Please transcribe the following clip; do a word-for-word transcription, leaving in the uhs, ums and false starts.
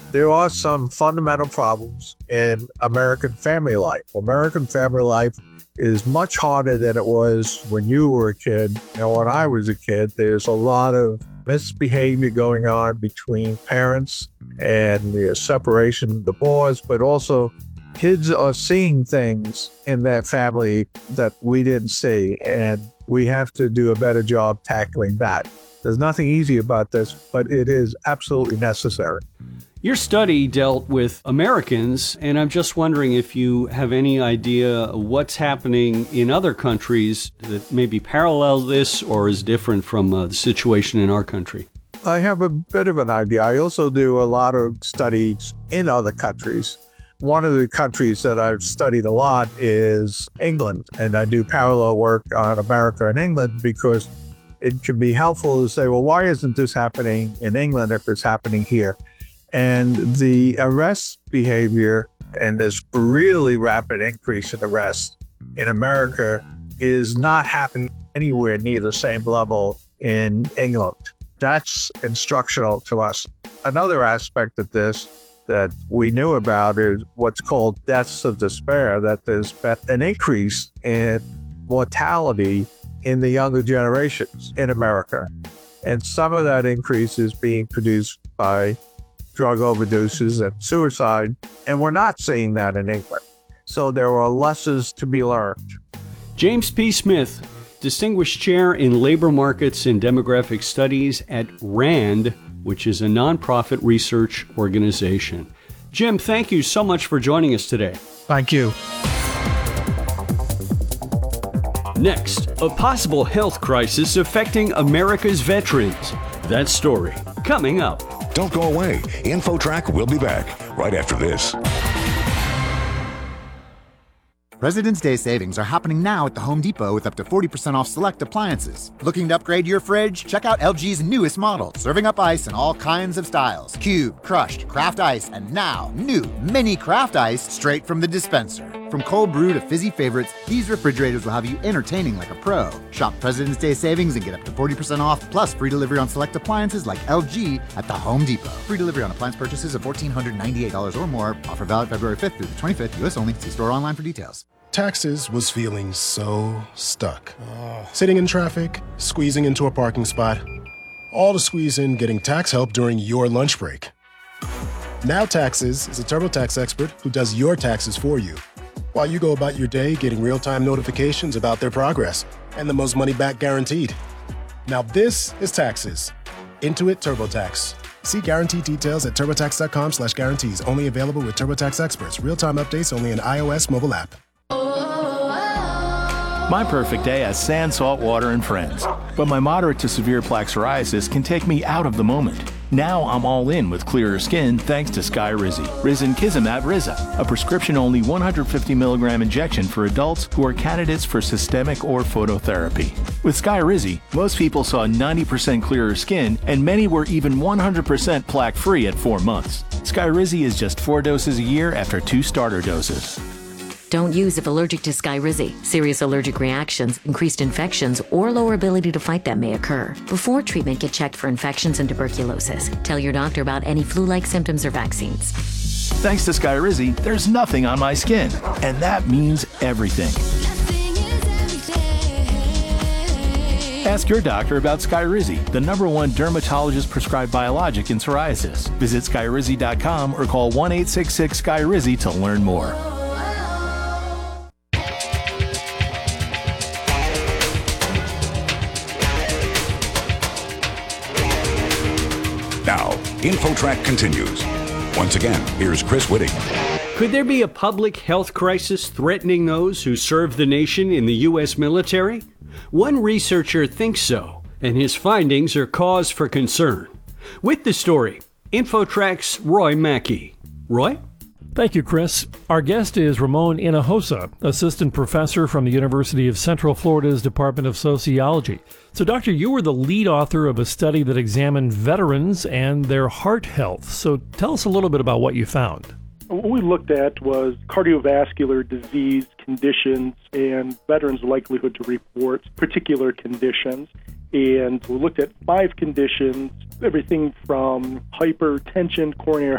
there are some fundamental problems in American family life. American family life is much harder than it was when you were a kid. And when I was a kid, there's a lot of misbehavior going on between parents and the separation, divorce, but also kids are seeing things in that family that we didn't see, and we have to do a better job tackling that. There's nothing easy about this, but it is absolutely necessary. Your study dealt with Americans, and I'm just wondering if you have any idea what's happening in other countries that maybe parallels this or is different from uh, the situation in our country. I have a bit of an idea. I also do a lot of studies in other countries. One of the countries that I've studied a lot is England, and I do parallel work on America and England because it can be helpful to say, well, why isn't this happening in England if it's happening here? And the arrest behavior and this really rapid increase in arrests in America is not happening anywhere near the same level in England. That's instructional to us. Another aspect of this that we knew about is what's called deaths of despair, that there's been an increase in mortality in the younger generations in America. And some of that increase is being produced by drug overdoses and suicide, and we're not seeing that in England. So there are lessons to be learned. James P. Smith, Distinguished Chair in Labor Markets and Demographic Studies at RAND, which is a nonprofit research organization. Jim, thank you so much for joining us today. Thank you. Next, a possible health crisis affecting America's veterans. That story coming up. Don't go away. InfoTrack will be back right after this. President's Day savings are happening now at the Home Depot with up to forty percent off select appliances. Looking to upgrade your fridge? Check out L G's newest model, serving up ice in all kinds of styles. Cube, crushed, craft ice, and now new mini craft ice straight from the dispenser. From cold brew to fizzy favorites, these refrigerators will have you entertaining like a pro. Shop President's Day savings and get up to forty percent off, plus free delivery on select appliances like L G at the Home Depot. Free delivery on appliance purchases of one thousand four hundred ninety-eight dollars or more. Offer valid February fifth through the twenty-fifth, U S only. See store online for details. Taxes was feeling so stuck. Uh, Sitting in traffic, squeezing into a parking spot, all to squeeze in getting tax help during your lunch break. Now Taxes is a TurboTax expert who does your taxes for you, while you go about your day getting real-time notifications about their progress and the most money back guaranteed. Now this is Taxes. Intuit TurboTax. See guarantee details at turbotax.com slash guarantees. Only available with TurboTax experts. Real-time updates only in iOS mobile app. My perfect day has sand, salt water, and friends. But my moderate to severe plaque psoriasis can take me out of the moment. Now I'm all in with clearer skin thanks to Skyrizi. Risankizumab Riza, a prescription-only one hundred fifty milligram injection for adults who are candidates for systemic or phototherapy. With Skyrizi, most people saw ninety percent clearer skin, and many were even one hundred percent plaque-free at four months. Skyrizi is just four doses a year after two starter doses. Don't use if allergic to Skyrizi. Serious allergic reactions, increased infections, or lower ability to fight them may occur. Before treatment, get checked for infections and tuberculosis. Tell your doctor about any flu-like symptoms or vaccines. Thanks to Skyrizi, there's nothing on my skin, and that means everything. Ask your doctor about Skyrizi, the number one dermatologist-prescribed biologic in psoriasis. Visit Skyrizi dot com or call one eight six six Skyrizi to learn more. Now, InfoTrack continues. Once again, here's Chris Whitting. Could there be a public health crisis threatening those who serve the nation in the U S military? One researcher thinks so, and his findings are cause for concern. With the story, InfoTrack's Roy Mackey. Roy? Thank you, Chris. Our guest is Ramon Hinojosa, assistant professor from the University of Central Florida's Department of Sociology. So, Doctor, you were the lead author of a study that examined veterans and their heart health. So tell us a little bit about what you found. What we looked at was cardiovascular disease conditions and veterans' likelihood to report particular conditions. And we looked at five conditions, everything from hypertension, coronary